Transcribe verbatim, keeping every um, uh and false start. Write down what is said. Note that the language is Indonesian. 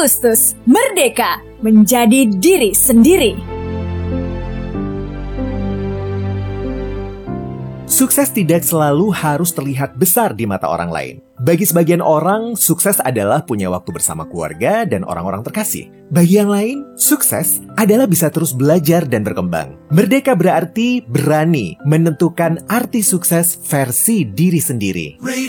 Agustus, merdeka menjadi diri sendiri. Sukses tidak selalu harus terlihat besar di mata orang lain. Bagi sebagian orang, sukses adalah punya waktu bersama keluarga dan orang-orang terkasih. Bagi yang lain, sukses adalah bisa terus belajar dan berkembang. Merdeka berarti berani menentukan arti sukses versi diri sendiri.